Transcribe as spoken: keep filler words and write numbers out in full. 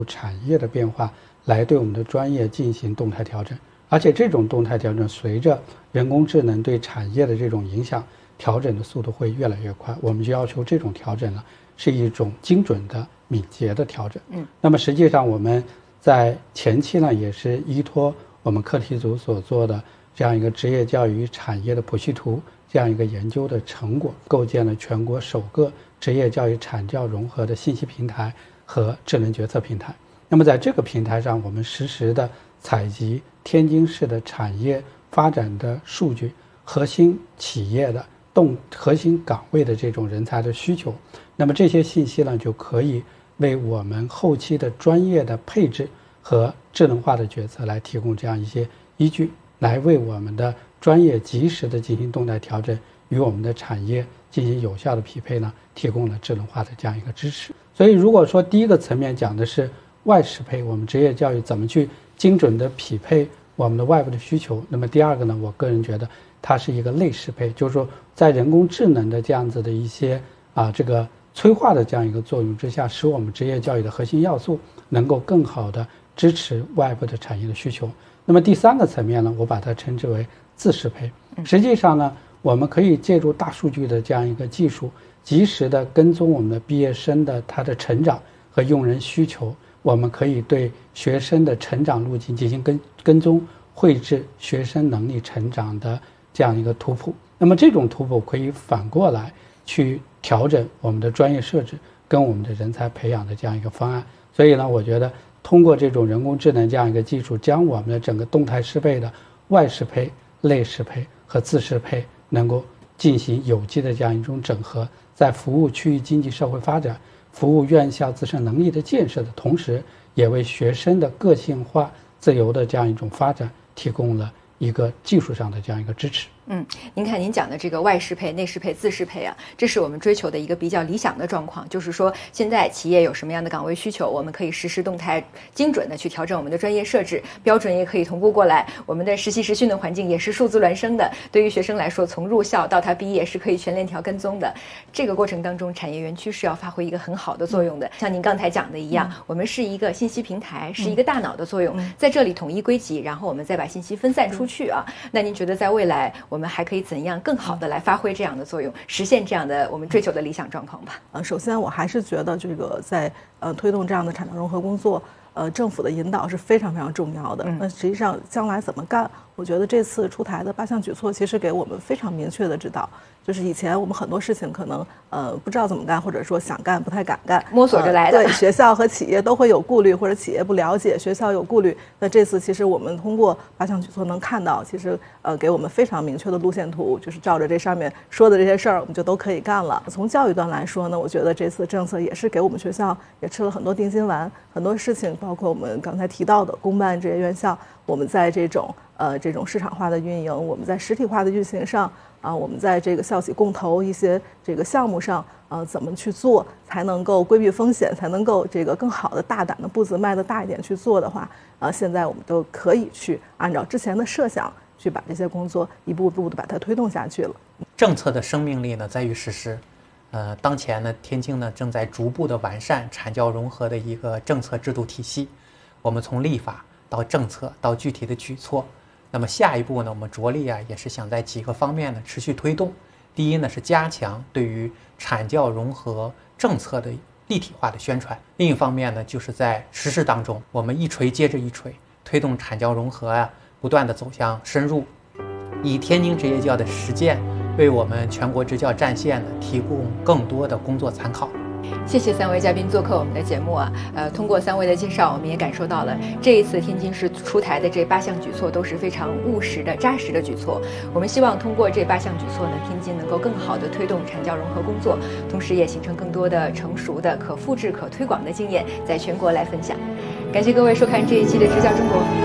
产业的变化来对我们的专业进行动态调整，而且这种动态调整随着人工智能对产业的这种影响，调整的速度会越来越快。我们就要求这种调整呢是一种精准的敏捷的调整。嗯，那么实际上我们在前期呢也是依托我们课题组所做的这样一个职业教育产业的谱系图这样一个研究的成果，构建了全国首个职业教育产教融合的信息平台和智能决策平台。那么在这个平台上，我们实时的采集天津市的产业发展的数据，核心企业的动核心岗位的这种人才的需求，那么这些信息呢，就可以为我们后期的专业的配置和智能化的决策来提供这样一些依据，来为我们的专业及时的进行动态调整，与我们的产业进行有效的匹配呢，提供了智能化的这样一个支持。所以如果说第一个层面讲的是外适配，我们职业教育怎么去精准的匹配我们的外部的需求，那么第二个呢，我个人觉得它是一个内适配，就是说在人工智能的这样子的一些啊这个催化的这样一个作用之下，使我们职业教育的核心要素能够更好的支持外部的产业的需求。那么第三个层面呢，我把它称之为自适配。实际上呢，我们可以借助大数据的这样一个技术，及时的跟踪我们的毕业生的他的成长和用人需求，我们可以对学生的成长路径进行跟跟踪，绘制学生能力成长的这样一个图谱。那么这种图谱可以反过来去调整我们的专业设置跟我们的人才培养的这样一个方案。所以呢，我觉得通过这种人工智能这样一个技术，将我们的整个动态适配的外适配、内适配和自适配能够进行有机的这样一种整合，在服务区域经济社会发展、服务院校自身能力的建设的同时，也为学生的个性化、自由的这样一种发展提供了一个技术上的这样一个支持。 嗯，您看您讲的这个外适配、内适配、自适配啊，这是我们追求的一个比较理想的状况。就是说，现在企业有什么样的岗位需求，我们可以实时动态、精准的去调整我们的专业设置，标准也可以同步过来。我们的实习实训的环境也是数字孪生的，对于学生来说，从入校到他毕业是可以全链条跟踪的。这个过程当中，产业园区是要发挥一个很好的作用的。像您刚才讲的一样，嗯、我们是一个信息平台，是一个大脑的作用，嗯、在这里统一归集，然后我们再把信息分散出去啊。嗯、那您觉得在未来，我们还可以怎样更好的来发挥这样的作用，实现这样的我们追求的理想状况吧？ 呃，首先我还是觉得这个在呃推动这样的产教融合工作，呃，政府的引导是非常非常重要的。嗯、那实际上将来怎么干，我觉得这次出台的八项举措其实给我们非常明确的指导。就是以前我们很多事情可能呃不知道怎么干，或者说想干不太敢干， 摸索着来的。 呃、对，学校和企业都会有顾虑，或者企业不了解，学校有顾虑。那这次其实我们通过八项举措能看到，其实呃给我们非常明确的路线图，就是照着这上面说的这些事儿，我们就都可以干了。从教育端来说呢，我觉得这次政策也是给我们学校也吃了很多定心丸，很多事情，包括我们刚才提到的公办职业院校，我们在这种呃这种市场化的运营，我们在实体化的运行上。啊，我们在这个校企共投一些这个项目上，呃，怎么去做才能够规避风险，才能够这个更好的、大胆的步子迈得大一点去做的话，啊，现在我们都可以去按照之前的设想去把这些工作一步步的把它推动下去了。 政策的生命力呢，在于实施。呃，当前呢，天津呢正在逐步的完善产教融合的一个政策制度体系。我们从立法到政策到具体的举措。那么下一步呢，我们着力啊，也是想在几个方面呢持续推动。第一呢，是加强对于产教融合政策的立体化的宣传；另一方面呢，就是在实施当中，我们一锤接着一锤，推动产教融合啊，不断的走向深入，以天津职业教的实践，为我们全国职教战线呢提供更多的工作参考。 谢谢三位嘉宾做客我们的节目啊，呃，通过三位的介绍，我们也感受到了这一次天津市出台的这八项举措都是非常务实的、扎实的举措。我们希望通过这八项举措呢，天津能够更好的推动产教融合工作，同时也形成更多的成熟的、可复制、可推广的经验，在全国来分享。感谢各位收看这一期的支教中国。